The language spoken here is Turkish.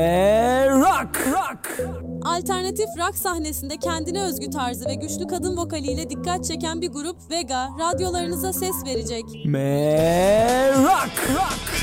Rock. Alternatif rock sahnesinde kendine özgü tarzı ve güçlü kadın vokaliyle dikkat çeken bir grup Vega radyolarınıza ses verecek. Rock.